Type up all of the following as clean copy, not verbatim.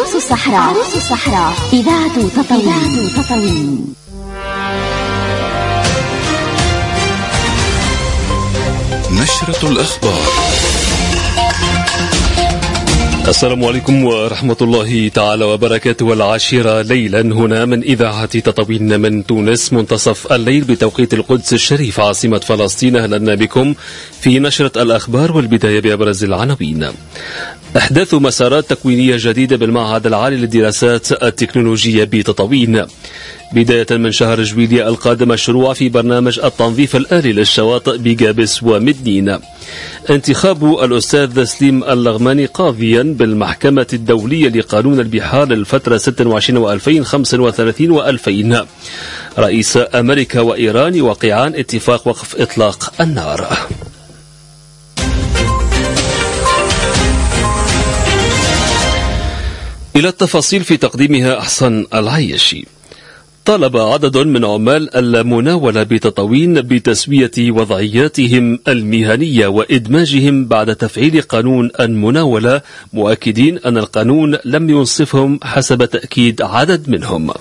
عروس الصحراء إذاعة تطاوين. نشرة الأخبار. السلام عليكم ورحمة الله تعالى وبركاته. 10 ليلا هنا من إذاعة تطاوين من تونس، منتصف الليل بتوقيت القدس الشريف عاصمة فلسطين. أهلا بكم في نشرة الأخبار، والبداية بأبرز العناوين. إحداث مسارات تكوينية جديدة بالمعهد العالي للدراسات التكنولوجية بتطاوين. بداية من شهر جويلية القادم الشروع في برنامج التنظيف الآلي للشواطئ بجابس ومدنين. انتخاب الأستاذ سليم اللغماني قاضيا بالمحكمة الدولية لقانون البحار للفترة 26 و2035 و2000. رئيس أمريكا وإيران يوقعان اتفاق وقف إطلاق النار. إلى التفاصيل في تقديمها أحسن العيشي. طالب عدد من عمال المناولة بتطاوين بتسوية وضعياتهم المهنية وإدماجهم بعد تفعيل قانون المناولة، مؤكدين أن القانون لم ينصفهم حسب تأكيد عدد منهم.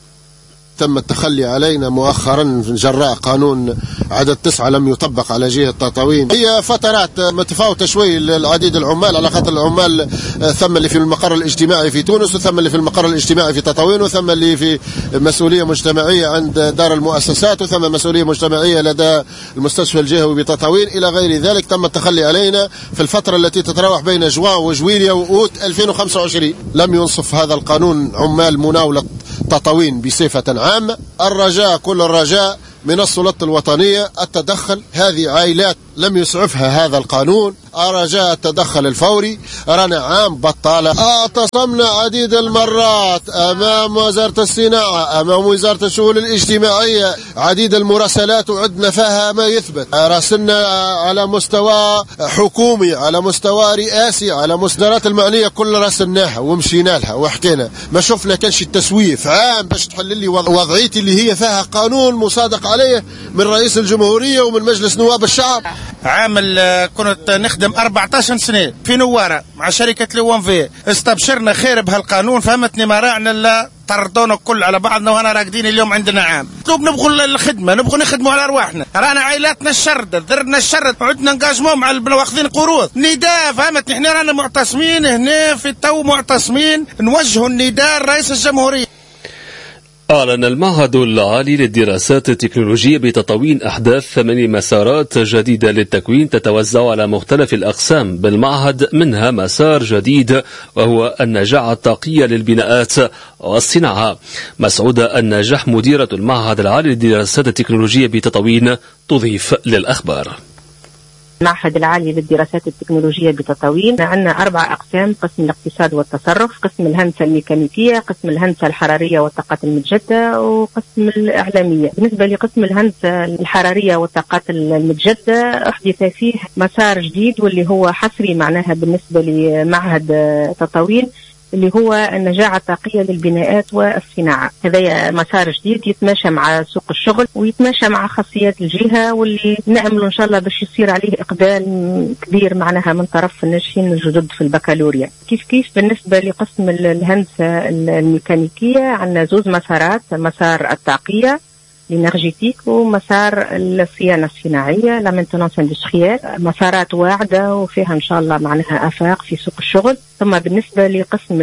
تم التخلي علينا مؤخرا جراء قانون عدد 9 لم يطبق على جهة تطاوين. هي فترات متفاوتة شوي للعديد العمال، على خاطر العمال ثم اللي في المقر الاجتماعي في تونس، وثم اللي في المقر الاجتماعي في تطاوين، وثم اللي في مسؤولية مجتمعية عند دار المؤسسات، وثم مسؤولية مجتمعية لدى المستشفى الجهوي بتطاوين إلى غير ذلك. تم التخلي علينا في الفترة التي تتراوح بين جوان وجويلية وأوت 2025. لم ينصف هذا القانون عمال مناولة تطاوين بصفة عامة. الرجاء، كل الرجاء من السلطة الوطنية التدخل. هذه عائلات لم يسعفها هذا القانون، رجاء التدخل الفوري. رانا عام بطالة، اعتصمنا عديد المرات أمام وزارة الصناعة، أمام وزارة الشؤون الاجتماعية، عديد المراسلات وعدنا فيها ما يثبت. راسلنا على مستوى حكومي، على مستوى رئاسي، على مصدرات المعنية، كل راسلناها ومشينا لها وحكينا. ما شفنا كان شي تسويف عام باش تحل لي وضعيتي اللي هي فيها قانون مصادق عليه من رئيس الجمهورية ومن مجلس نواب الشعب. عامل كنت نخدم 14 سنة في نوارة مع شركة لوانفي، استبشرنا خير بهالقانون، فهمتني ما راعنا الا طردونا الكل على بعضنا، وانا راقدين اليوم عندنا عام. نبغوا الخدمة، نبغوا نخدموا على ارواحنا. رانا عائلاتنا الشردة، ذرنا الشرد، عندنا انجاجمون مع واخذين قروض. نداء، فهمتني، احنا رانا معتصمين هنا في التو، معتصمين نوجهوا النداء لرئيس الجمهورية. أعلن المعهد العالي للدراسات التكنولوجية بتطاوين أحداث 8 مسارات جديدة للتكوين تتوزع على مختلف الأقسام بالمعهد، منها مسار جديد وهو النجاعة الطاقية للبناءات والصناعة. مسعودة الناجح مديرة المعهد العالي للدراسات التكنولوجية بتطاوين تضيف للأخبار. المعهد العالي للدراسات التكنولوجية بتطاوين عندنا 4 أقسام: قسم الاقتصاد والتصرف، قسم الهندسة الميكانيكية، قسم الهندسة الحرارية والطاقات المتجددة، وقسم الإعلامية. بالنسبة لقسم الهندسة الحرارية والطاقات المتجددة أحدث فيه مسار جديد واللي هو حصري معناها بالنسبة لمعهد تطاوين، اللي هو النجاعة الطاقية للبناءات والصناعة. هذا مسار جديد يتماشى مع سوق الشغل ويتماشى مع خاصيات الجهة، واللي نعمل إن شاء الله باش يصير عليه إقبال كبير معناها من طرف الناشئين الجدد في البكالوريا. كيف بالنسبة لقسم الهندسة الميكانيكية عندنا 2 مسارات: مسار الطاقية الانرجيتيك ومسار الصيانة الصناعية لا مينتونانس اندستريال. مسارات واعدة وفيها إن شاء الله معناها آفاق في سوق الشغل. ثم بالنسبة لقسم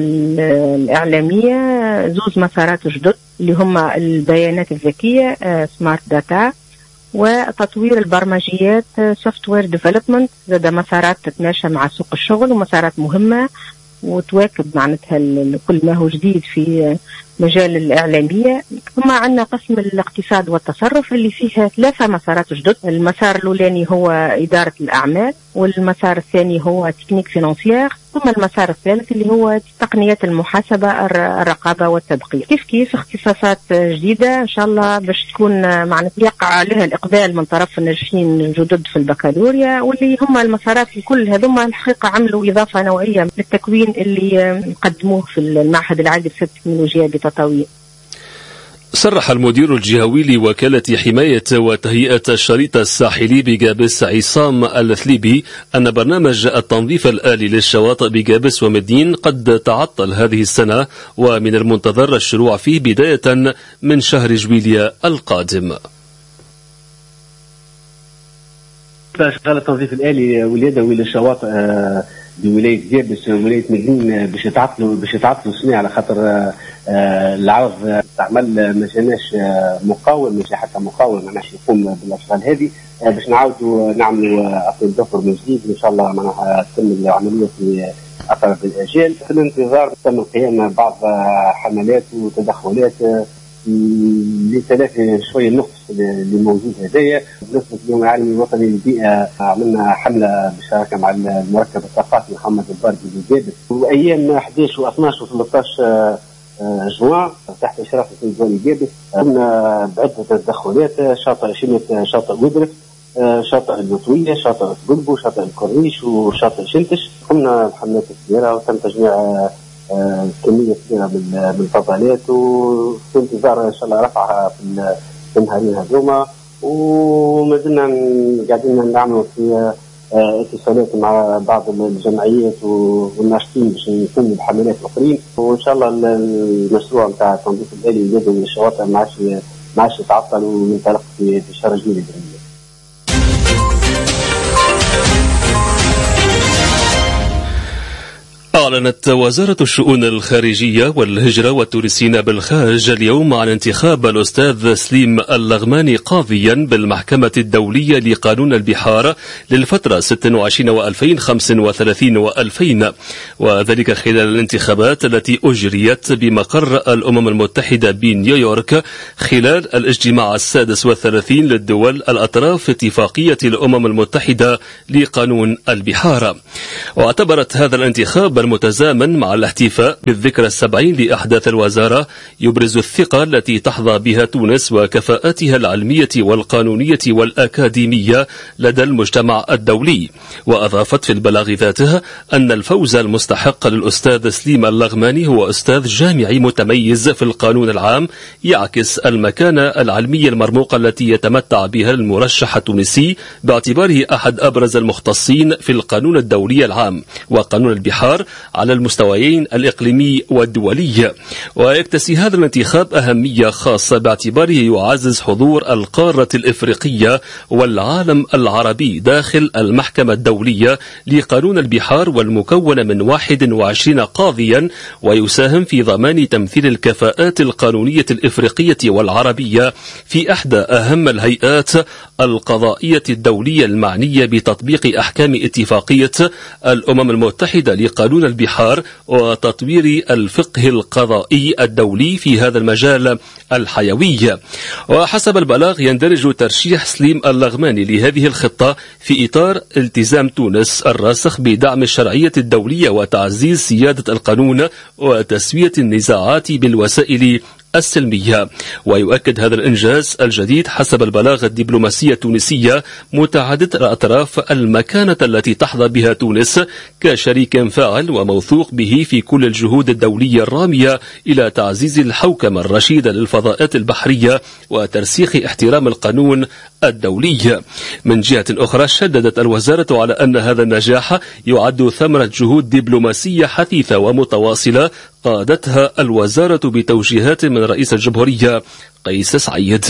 الإعلامية 2 مسارات جدد اللي هم البيانات الذكية سمارت داتا، وتطوير البرمجيات سوفتوير ديفلوبمنت. هذا مسارات تتماشى مع سوق الشغل ومسارات مهمة وتواكب معناتها كل ما هو جديد في مجال الإعلامية. ثم عندنا قسم الاقتصاد والتصرف اللي فيه 3 مسارات جدد. المسار الأولاني هو إدارة الأعمال، والمسار الثاني هو تكنيك فينانسيير، ثم المسار الثالث اللي هو تقنيات المحاسبة الرقابة والتدقيق. كيف اختصاصات جديدة إن شاء الله باش تكون معناتها يقع عليها الإقبال من طرف الناشئين الجدد في البكالوريا، واللي هم المسارات الكل هذوما الحقيقة عملوا إضافة نوعية للتكوين اللي قدموه في المعهد العالي للدراسات التكنولوجية بتطاوين. صرح المدير الجهوي لوكالة حماية وتهيئة الشريط الساحلي بجابس عصام الثليبي أن برنامج التنظيف الآلي للشواطئ بجابس ومدين قد تعطل هذه السنة، ومن المنتظر الشروع فيه بداية من شهر جويليا القادم. شغال التنظيف الآلي واليدوي للشواطئ بولاية جابس وولاية مدين باش يتعطلوا سنة على خاطر العرض استعمل ما جاناش مقاول، مش حتى مقاول معناش يقوم بالاشغال هذه، باش نعاودوا نعملوا اقل دفر من جديد ان شاء الله معناها تتم العمليه في اقرب الاجال. في الانتظار تم القيام بعض حملات وتدخلات لتلافي شويه النقص اللي موجود هدايا. بالنسبه لليوم العالمي الوطني للبيئه عملنا حمله بالشراكه مع المركب الثقافي محمد الباردي بالجابس، وايام 11 و12 و13 جوان تحت اشراف السيد والي جابس قمنا بعده تدخلات: شاطئ شمت، شاطئ ودرف، شاطئ اللطويه، شاطئ بلبو، شاطئ الكورنيش وشاطئ شنتش. قمنا بحملات كبيره وتم تجميع كميه كبيره من الفضلات، وفي انتظار ان شاء الله رفعها في النهارين هذوما. وما زلنا قاعدين نعملوا في اتصالات مع بعض الجمعيات والناشطين باش نكملوا بحملات اخرين، وان شاء الله المشروع نتاع التنظيف الآلي اليدوي للشواطئ ما عادش يتعطل وينطلق في شهر جويلية. أعلنت وزارة الشؤون الخارجية والهجرة والتونسيين بالخارج اليوم عن انتخاب الأستاذ سليم اللغماني قاضيا بالمحكمة الدولية لقانون البحار للفترة 26 و2035 و2000، وذلك خلال الانتخابات التي أجريت بمقر الأمم المتحدة بنيويورك خلال الاجتماع 36 للدول الأطراف اتفاقية الأمم المتحدة لقانون البحار. واعتبرت هذا الانتخاب المتزامن مع الاحتفاء بالذكرى 70 لأحداث الوزارة يبرز الثقة التي تحظى بها تونس وكفاءاتها العلمية والقانونية والأكاديمية لدى المجتمع الدولي. وأضافت في البلاغ ذاته أن الفوز المستحق للأستاذ سليم اللغماني هو أستاذ جامعي متميز في القانون العام يعكس المكانة العلمية المرموقة التي يتمتع بها المرشح التونسي باعتباره أحد أبرز المختصين في القانون الدولي العام وقانون البحار على المستويين الإقليمي والدولي. ويكتسي هذا الانتخاب أهمية خاصة باعتباره يعزز حضور القارة الإفريقية والعالم العربي داخل المحكمة الدولية لقانون البحار والمكونة من 21 قاضيا، ويساهم في ضمان تمثيل الكفاءات القانونية الإفريقية والعربية في إحدى أهم الهيئات القضائية الدولية المعنية بتطبيق أحكام اتفاقية الأمم المتحدة لقانون البحار وتطوير الفقه القضائي الدولي في هذا المجال الحيوي. وحسب البلاغ يندرج ترشيح سليم اللغماني لهذه الخطة في إطار التزام تونس الراسخ بدعم الشرعية الدولية وتعزيز سيادة القانون وتسوية النزاعات بالوسائل السلمية. ويؤكد هذا الإنجاز الجديد حسب البلاغ الدبلوماسية التونسية متعددة الأطراف المكانة التي تحظى بها تونس كشريك فاعل وموثوق به في كل الجهود الدولية الرامية إلى تعزيز الحوكمة الرشيدة للفضاءات البحرية وترسيخ احترام القانون الدولي. من جهة أخرى شددت الوزارة على أن هذا النجاح يعد ثمرة جهود دبلوماسية حثيثة ومتواصلة قادتها الوزارة بتوجيهات من رئيس الجمهورية قيس سعيد.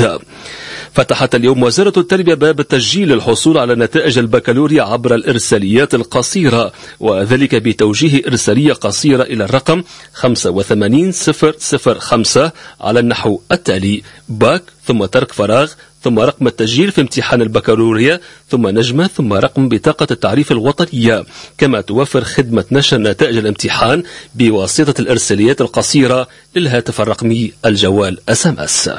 فتحت اليوم وزارة التربية باب التسجيل للحصول على نتائج البكالوريا عبر الإرساليات القصيرة، وذلك بتوجيه إرسالية قصيرة إلى الرقم 85005 على النحو التالي: باك ثم ترك فراغ ثم رقم التسجيل في امتحان البكالوريا ثم نجمة ثم رقم بطاقة التعريف الوطنية. كما توفر خدمة نشر نتائج الامتحان بواسطة الإرساليات القصيرة للهاتف الرقمي الجوال SMS.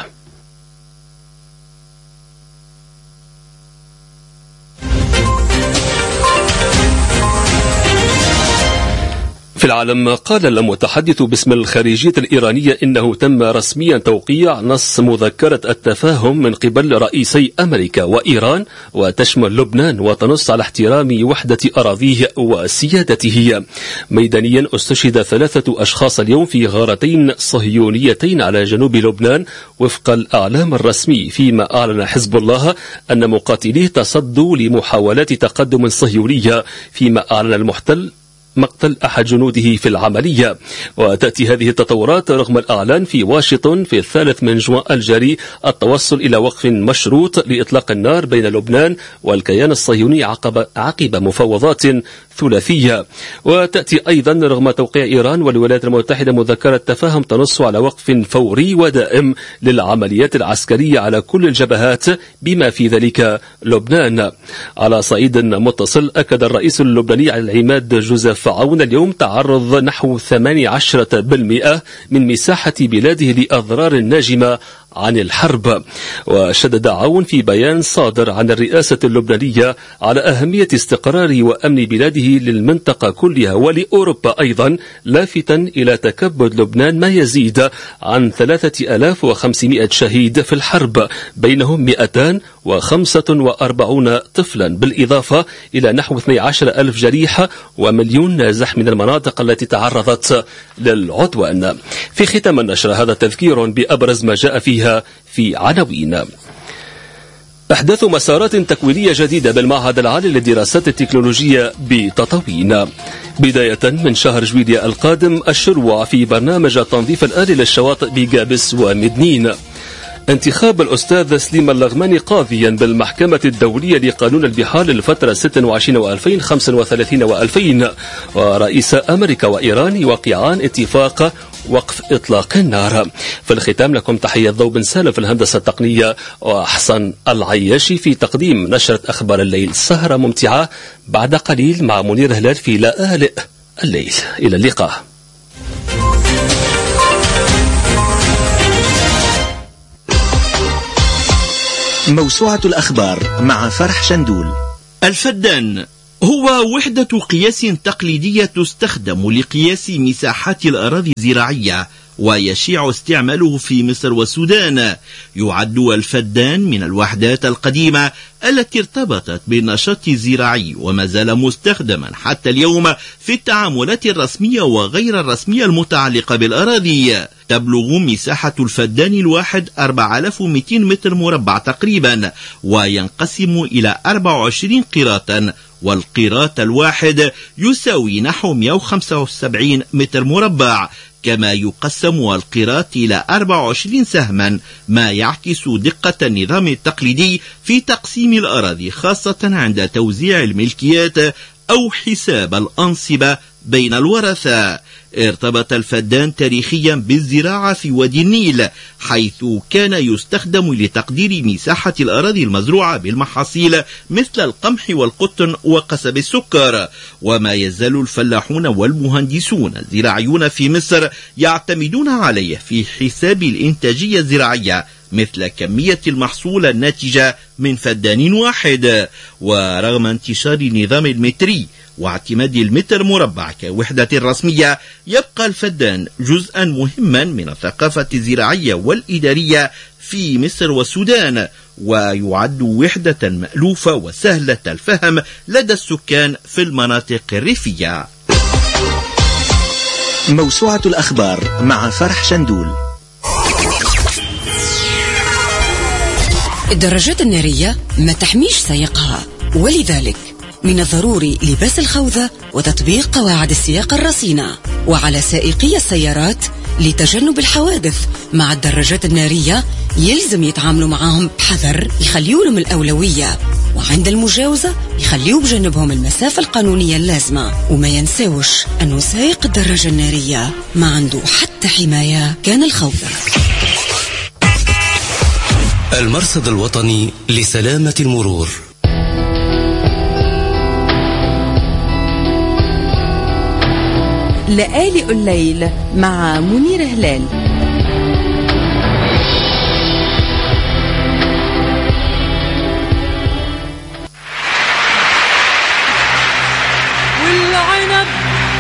في العالم، قال المتحدث باسم الخارجية الإيرانية إنه تم رسميا توقيع نص مذكرة التفاهم من قبل رئيسي أمريكا وإيران، وتشمل لبنان وتنص على احترام وحدة أراضيه وسيادته. ميدانيا، استشهد 3 أشخاص اليوم في غارتين صهيونيتين على جنوب لبنان وفق الإعلام الرسمي، فيما أعلن حزب الله أن مقاتليه تصدوا لمحاولات تقدم صهيونية، فيما أعلن المحتل مقتل أحد جنوده في العملية. وتأتي هذه التطورات رغم الإعلان في واشنطن في 3 جوان الجاري التوصل إلى وقف مشروط لإطلاق النار بين لبنان والكيان الصهيوني عقب مفاوضات ثلاثية. وتأتي أيضا رغم توقيع إيران والولايات المتحدة مذكرة تفاهم تنص على وقف فوري ودائم للعمليات العسكرية على كل الجبهات بما في ذلك لبنان. على صعيد متصل، أكد الرئيس اللبناني على العماد جوزيف عون اليوم تعرض نحو 18% من مساحة بلاده لأضرار ناجمة عن الحرب. وشدد عون في بيان صادر عن الرئاسة اللبنانية على أهمية استقرار وأمن بلاده للمنطقة كلها ولأوروبا أيضا، لافتا إلى تكبد لبنان ما يزيد عن 3500 شهيد في الحرب، بينهم 245 طفلا، بالإضافة إلى نحو 12,000 جريح ومليون نازح من المناطق التي تعرضت للعدوان. في ختام النشر هذا تذكير بأبرز ما جاء فيها في عناوين: أحداث مسارات تكوينية جديدة بالمعهد العالي للدراسات التكنولوجية بتطاوين. بداية من شهر جويلية القادم الشروع في برنامج التنظيف الآلي للشواطئ بجابس ومدنين. انتخاب الأستاذ سليم اللغماني قاضيا بالمحكمة الدولية لقانون البحار للفترة 26 و2000 35 و2000. ورئيس أمريكا وإيران يوقعان اتفاق وقف إطلاق النار. في الختام لكم تحية ضوء بن سالم في الهندسة التقنية وأحسن العياشي في تقديم نشرة أخبار الليل. سهرة ممتعة بعد قليل مع منير هلال في لآلئ الليل. إلى اللقاء. موسوعة الأخبار مع فرح شندول. الفدان هو وحدة قياس تقليدية تستخدم لقياس مساحات الأراضي الزراعية، ويشيع استعماله في مصر والسودان. يعد الفدان من الوحدات القديمة التي ارتبطت بالنشاط الزراعي، وما زال مستخدما حتى اليوم في التعاملات الرسمية وغير الرسمية المتعلقة بالأراضي. تبلغ مساحة الفدان الواحد 4200 متر مربع تقريبا، وينقسم إلى 24 قيراطا، والقيراط الواحد يساوي نحو 175 متر مربع. كما يقسم القيراط إلى 24 سهما، ما يعكس دقة النظام التقليدي في تقسيم الأراضي، خاصة عند توزيع الملكيات أو حساب الأنصبة بين الورثة. ارتبط الفدان تاريخيا بالزراعة في وادي النيل، حيث كان يستخدم لتقدير مساحة الأراضي المزروعة بالمحاصيل مثل القمح والقطن وقصب السكر. وما يزال الفلاحون والمهندسون الزراعيون في مصر يعتمدون عليه في حساب الإنتاجية الزراعية، مثل كمية المحصول الناتجة من فدان واحد. ورغم انتشار النظام المتري واعتماد المتر مربع كوحدة رسمية، يبقى الفدان جزءا مهما من الثقافة الزراعية والإدارية في مصر والسودان، ويعد وحدة مألوفة وسهلة الفهم لدى السكان في المناطق الريفية. موسوعة الأخبار مع فرح شندول. الدراجات النارية ما تحميش سائقها، ولذلك من الضروري لباس الخوذة وتطبيق قواعد السياقة الرصينة. وعلى سائقي السيارات لتجنب الحوادث مع الدراجات النارية يلزم يتعاملوا معهم بحذر، يخليوا لهم الأولوية، وعند المجاوزة يخليوا بجنبهم المسافة القانونية اللازمة. وما ينساوش أنه سائق الدراجة النارية ما عنده حتى حماية كان الخوذة. المرصد الوطني لسلامة المرور. لآلئ الليل مع منير هلال.